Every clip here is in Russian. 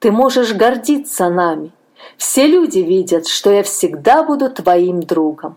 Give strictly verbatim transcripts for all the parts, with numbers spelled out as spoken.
Ты можешь гордиться нами. Все люди видят, что я всегда буду твоим другом».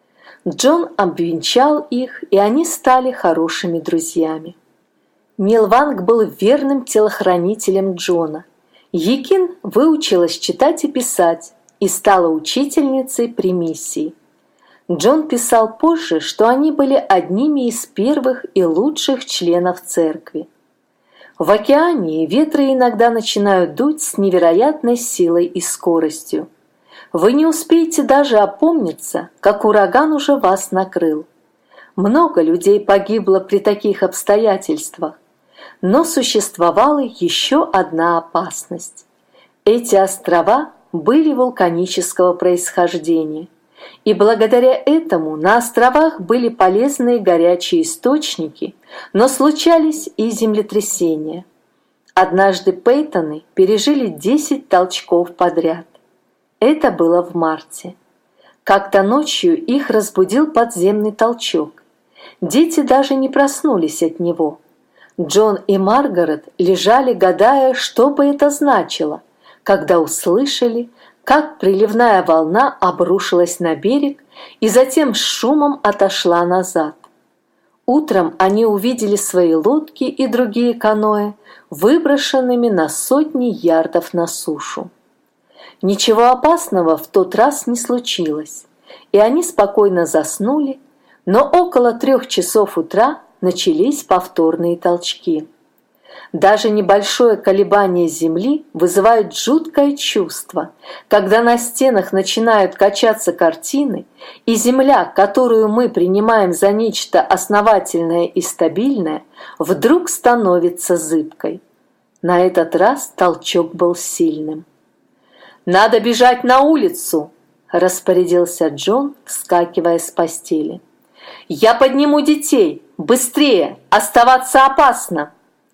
Джон обвенчал их, и они стали хорошими друзьями. Милванг был верным телохранителем Джона. Якин выучилась читать и писать и стала учительницей при миссии. Джон писал позже, что они были одними из первых и лучших членов церкви. В океане ветры иногда начинают дуть с невероятной силой и скоростью. Вы не успеете даже опомниться, как ураган уже вас накрыл. Много людей погибло при таких обстоятельствах. Но существовала еще одна опасность. Эти острова были вулканического происхождения, и благодаря этому на островах были полезные горячие источники, но случались и землетрясения. Однажды Пейтоны пережили десять толчков подряд. Это было в марте. Как-то ночью их разбудил подземный толчок. Дети даже не проснулись от него. Джон и Маргарет лежали, гадая, что бы это значило, когда услышали, как приливная волна обрушилась на берег и затем с шумом отошла назад. Утром они увидели свои лодки и другие каноэ, выброшенными на сотни ярдов на сушу. Ничего опасного в тот раз не случилось, и они спокойно заснули, но около трех часов утра начались повторные толчки. Даже небольшое колебание земли вызывает жуткое чувство, когда на стенах начинают качаться картины, и земля, которую мы принимаем за нечто основательное и стабильное, вдруг становится зыбкой. На этот раз толчок был сильным. «Надо бежать на улицу!» – распорядился Джон, вскакивая с постели. «Я подниму детей! Быстрее! Оставаться опасно!»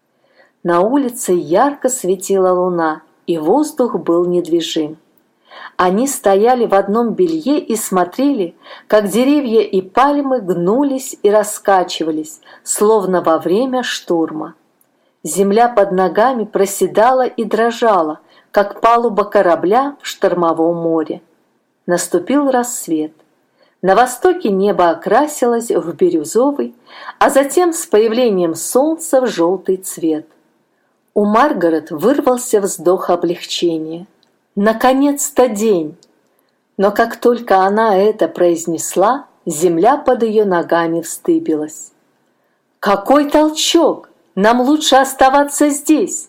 На улице ярко светила луна, и воздух был недвижим. Они стояли в одном белье и смотрели, как деревья и пальмы гнулись и раскачивались, словно во время штурма. Земля под ногами проседала и дрожала, как палуба корабля в штормовом море. Наступил рассвет. На востоке небо окрасилось в бирюзовый, а затем с появлением солнца в желтый цвет. У Маргарет вырвался вздох облегчения. Наконец-то день! Но как только она это произнесла, земля под ее ногами вздыбилась. «Какой толчок! Нам лучше оставаться здесь!»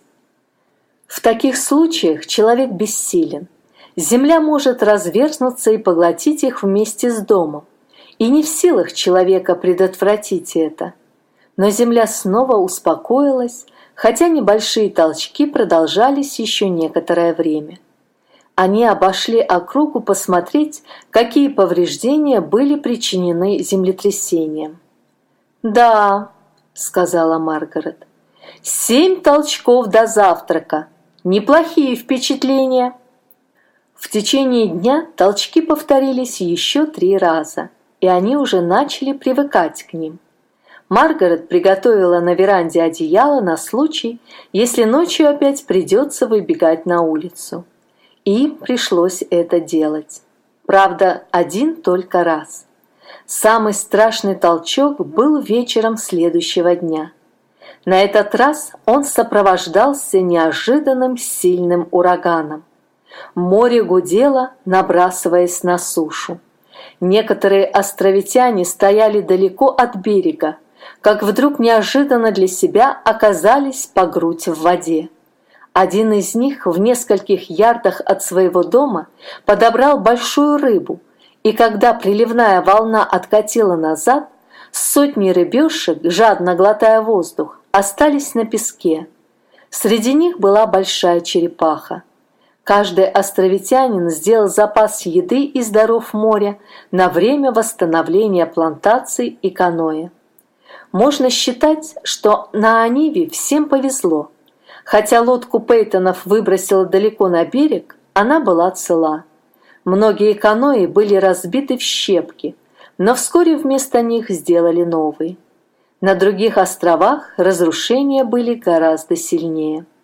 В таких случаях человек бессилен. Земля может разверзнуться и поглотить их вместе с домом, и не в силах человека предотвратить это. Но земля снова успокоилась, хотя небольшие толчки продолжались еще некоторое время. Они обошли округу посмотреть, какие повреждения были причинены землетрясением. «Да», — сказала Маргарет, — «семь толчков до завтрака. Неплохие впечатления». В течение дня толчки повторились еще три раза, и они уже начали привыкать к ним. Маргарет приготовила на веранде одеяло на случай, если ночью опять придется выбегать на улицу. Им пришлось это делать. Правда, один только раз. Самый страшный толчок был вечером следующего дня. На этот раз он сопровождался неожиданным сильным ураганом. Море гудело, набрасываясь на сушу. Некоторые островитяне стояли далеко от берега, как вдруг неожиданно для себя оказались по грудь в воде. Один из них в нескольких ярдах от своего дома подобрал большую рыбу, и когда приливная волна откатила назад, сотни рыбешек, жадно глотая воздух, остались на песке. Среди них была большая черепаха. Каждый островитянин сделал запас еды из даров моря на время восстановления плантаций и каноэ. Можно считать, что на Ониве всем повезло. Хотя лодку Пейтонов выбросило далеко на берег, она была цела. Многие каноэ были разбиты в щепки, но вскоре вместо них сделали новые. На других островах разрушения были гораздо сильнее.